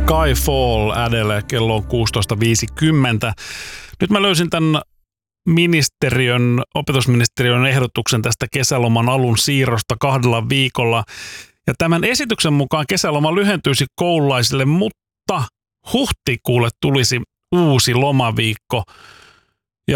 Skyfall Adele, kello on 16.50. Nyt mä löysin tämän opetusministeriön ehdotuksen tästä kesäloman alun siirrosta 2 viikolla. Ja tämän esityksen mukaan kesäloma lyhentyisi koululaisille, mutta huhtikuulle tulisi uusi lomaviikko.